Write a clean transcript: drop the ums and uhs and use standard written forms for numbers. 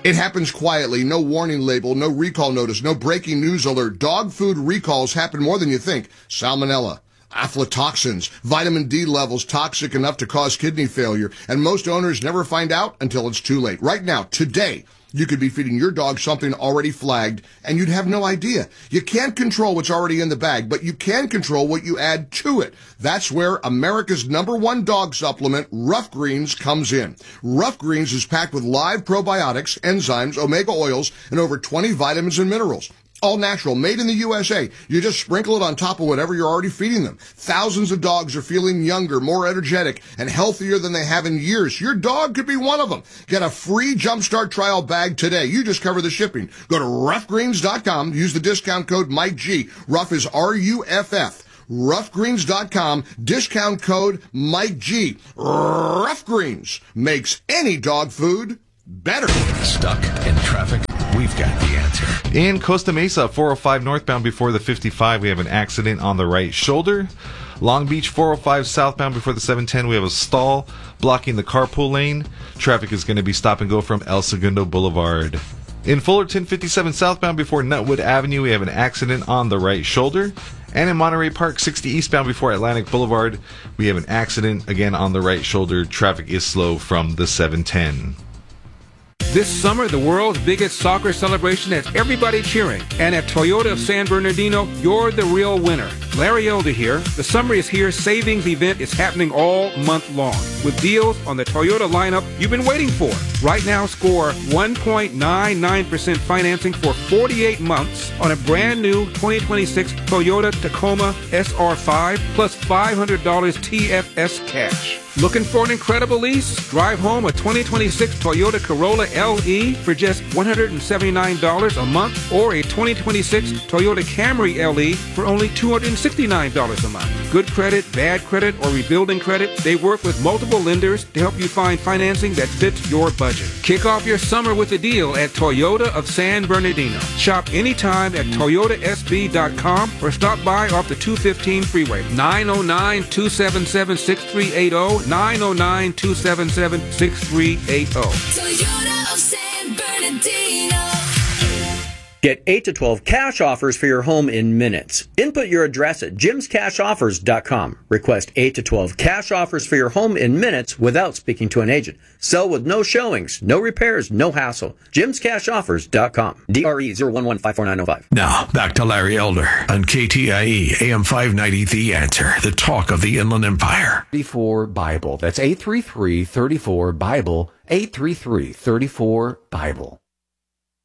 It happens quietly, no warning label, no recall notice, no breaking news alert. Dog food recalls happen more than you think. Salmonella, aflatoxins, vitamin D levels toxic enough to cause kidney failure, and most owners never find out until it's too late. Right now, today, you could be feeding your dog something already flagged, and you'd have no idea. You can't control what's already in the bag, but you can control what you add to it. That's where America's #1 dog supplement, Rough Greens, comes in. Rough Greens is packed with live probiotics, enzymes, omega oils, and over 20 vitamins and minerals. All natural, made in the USA. You just sprinkle it on top of whatever you're already feeding them. Thousands of dogs are feeling younger, more energetic, and healthier than they have in years. Your dog could be one of them. Get a free Jumpstart trial bag today. You just cover the shipping. Go to roughgreens.com. Use the discount code Mike G. Rough is R-U-F-F. Roughgreens.com. Discount code Mike G. Rough Greens makes any dog food better. Stuck in traffic? We've got the answer. In Costa Mesa, 405 northbound before the 55, we have an accident on the right shoulder. Long Beach, 405 southbound before the 710, we have a stall blocking the carpool lane. Traffic is going to be stop and go from El Segundo Boulevard. In Fullerton, 57 southbound before Nutwood Avenue, we have an accident on the right shoulder. And in Monterey Park, 60 eastbound before Atlantic Boulevard, we have an accident again on the right shoulder. Traffic is slow from the 710. This summer, the world's biggest soccer celebration has everybody cheering. And at Toyota of San Bernardino, you're the real winner. Larry Elder here. The Summer is Here savings event is happening all month long with deals on the Toyota lineup you've been waiting for. Right now, score 1.99% financing for 48 months on a brand new 2026 Toyota Tacoma SR5 plus $500 TFS cash. Looking for an incredible lease? Drive home a 2026 Toyota Corolla LE for just $179 a month, or a 2026 Toyota Camry LE for only $269 a month. Good credit, bad credit, or rebuilding credit, they work with multiple lenders to help you find financing that fits your budget. Kick off your summer with a deal at Toyota of San Bernardino. Shop anytime at toyotasb.com or stop by off the 215 freeway. 909-277-6380. 909-277-6380. Toyota of San Bernardino. Get 8 to 12 cash offers for your home in minutes. Input your address at jimscashoffers.com. Request 8 to 12 cash offers for your home in minutes without speaking to an agent. Sell with no showings, no repairs, no hassle. jimscashoffers.com. DRE 011-54905. Now, back to Larry Elder on KTIE AM 590 The Answer, the talk of the Inland Empire. 34-BIBLE. That's 833-34-BIBLE. 833-34-BIBLE.